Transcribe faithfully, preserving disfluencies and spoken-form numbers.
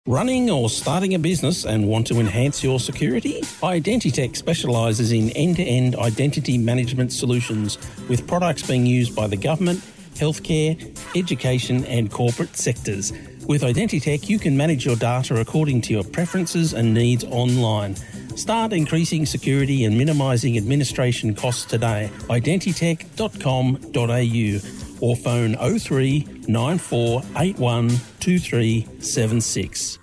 Running or starting a business and want to enhance your security? Identitech specialises in end-to-end identity management solutions with products being used by the government, healthcare, education and corporate sectors. With Identitech, you can manage your data according to your preferences and needs online. Start increasing security and minimising administration costs today. identitech dot com dot a u or phone oh three nine four eight one two three seven six.